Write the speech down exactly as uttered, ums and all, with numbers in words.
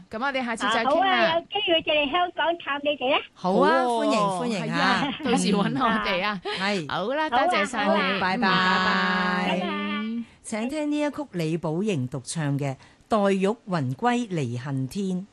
咁我哋下次再好啊， 傾啦。 有機會就嚟香港探你哋咧。 好啊， 好歡迎歡迎係啊啊，到時揾我哋啊。 係好啦，多好啊謝晒好啊你， 拜嗯拜拜拜。 請聽呢一曲李寶瑩獨唱嘅《黛玉魂歸離恨天》。